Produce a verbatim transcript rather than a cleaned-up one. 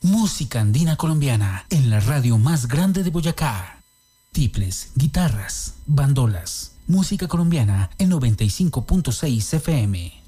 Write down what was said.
Música andina colombiana en la radio más grande de Boyacá. Tiples, guitarras, bandolas, música colombiana en noventa y cinco punto seis F M.